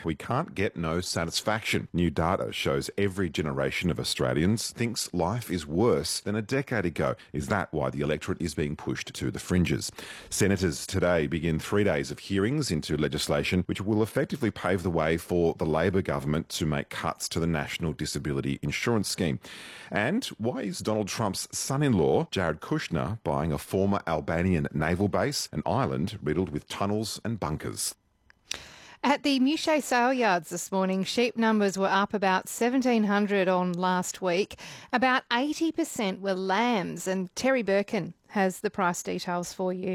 We can't get no satisfaction. New data shows every generation of Australians thinks life is worse than a decade ago. Is that why the electorate is being pushed to the fringes? Senators today begin 3 days of hearings into legislation which will effectively pave the way for the Labor government to make cuts to the National Disability Insurance Scheme. And why is Donald Trump's son-in-law, Jared Kushner, buying a former Albanian naval base, an island riddled with tunnels and bunkers? At the Muche sale yards this morning, sheep numbers were up about 1,700 on last week. About 80% were lambs, and Terry Birkin has the price details for you.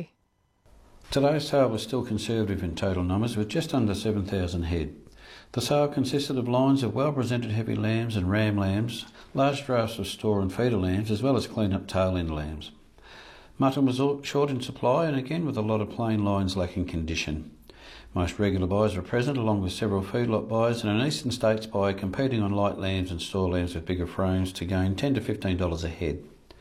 Today's sale was still conservative in total numbers, with just under 7,000 head. The sale consisted of lines of well-presented heavy lambs and ram lambs, large drafts of store and feeder lambs, as well as clean-up tail-end lambs. Mutton was short in supply and again with a lot of plain lines lacking condition. Most regular buyers were present, along with several feedlot buyers and an eastern states buyer competing on light lambs and store lambs with bigger frames to gain $10 to $15 a head.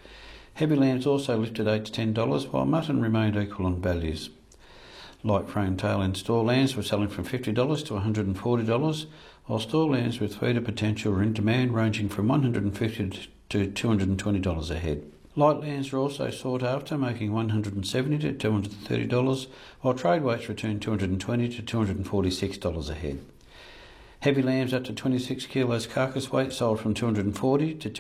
Heavy lambs also lifted $8 to $10, while mutton remained equal on values. Light frame tail and store lambs were selling from $50 to $140, while store lambs with feeder potential were in demand, ranging from $150 to $220 a head. Light lambs were also sought after, making $170 to $230, while trade weights returned $220 to $246 a head. Heavy lambs up to 26 kilos carcass weight sold from $240 to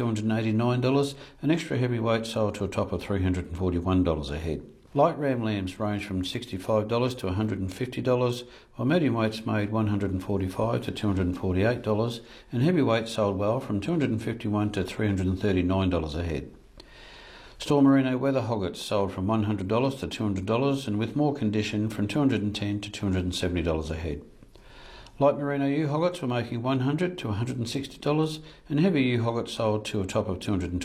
$289, and extra heavy weight sold to a top of $341 a head. Light ram lambs range from $65 to $150, while medium weights made $145 to $248, and heavy weights sold well from $251 to $339 a head. Store merino weather hoggets sold from $100 to $200, and with more condition from $210 to $270 a head. Light merino ewe hoggets were making $100 to $160, and heavy ewe hoggets sold to a top of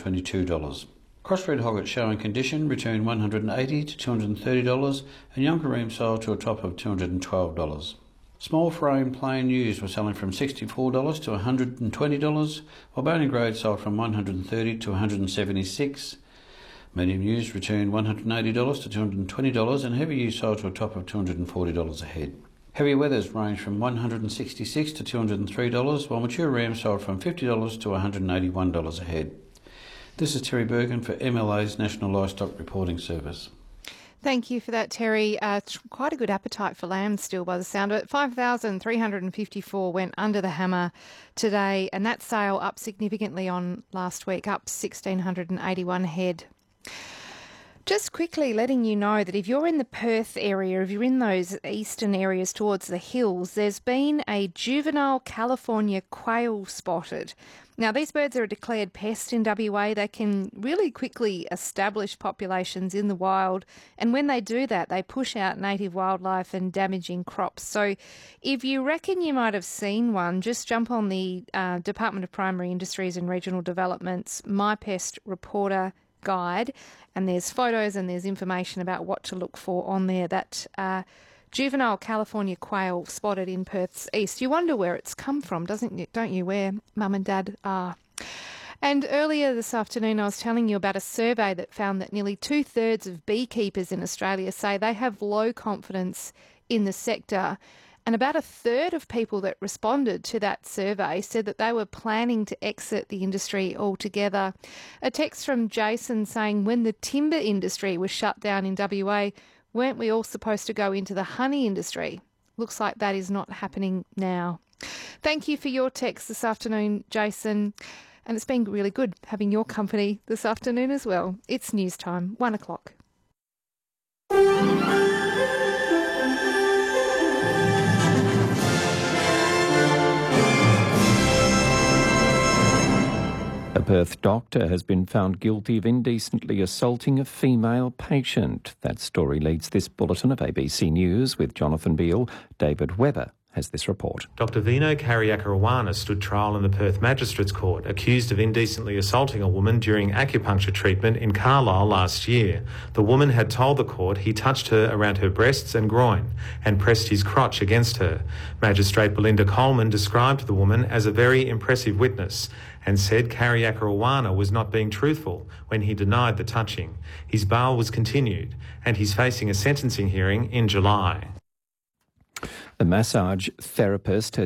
$222. Crossbred hoggets showing condition returned $180 to $230, and young Kareem sold to a top of $212. Small frame plain ewes were selling from $64 to $120, while bone and grade sold from $130 to $176. Medium ewes returned $180 to $220, and heavy ewes sold to a top of $240 a head. Heavy weathers ranged from $166 to $203, while mature rams sold from $50 to $181 a head. This is Terry Bergen for MLA's National Livestock Reporting Service. Thank you for that, Terry. Quite a good appetite for lambs still by the sound of it. 5,354 went under the hammer today, and that sale up significantly on last week, up 1,681 head. Just quickly letting you know that if you're in the Perth area, if you're in those eastern areas towards the hills, there's been a juvenile California quail spotted. Now, these birds are a declared pest in WA. They can really quickly establish populations in the wild, and when they do that, they push out native wildlife and damaging crops. So if you reckon you might have seen one, just jump on the Department of Primary Industries and Regional Development's My Pest Reporter guide, and there's photos and there's information about what to look for on there. That juvenile California quail spotted in Perth's east. You wonder where it's come from, don't you, where mum and dad are. And earlier this afternoon I was telling you about a survey that found that nearly 2/3 of beekeepers in Australia say they have low confidence in the sector. And about 1/3 of people that responded to that survey said that they were planning to exit the industry altogether. A text from Jason saying, when the timber industry was shut down in WA, weren't we all supposed to go into the honey industry? Looks like that is not happening now. Thank you for your text this afternoon, Jason. And it's been really good having your company this afternoon as well. It's news time, 1 o'clock. A Perth doctor has been found guilty of indecently assaulting a female patient. That story leads this bulletin of ABC News with Jonathan Beale. David Webber has this report. Dr Vino Karyakarawana stood trial in the Perth Magistrates Court, accused of indecently assaulting a woman during acupuncture treatment in Carlisle last year. The woman had told the court he touched her around her breasts and groin and pressed his crotch against her. Magistrate Belinda Coleman described the woman as a very impressive witness and said Karyakarawana was not being truthful when he denied the touching. His bail was continued and he's facing a sentencing hearing in July. The massage therapist has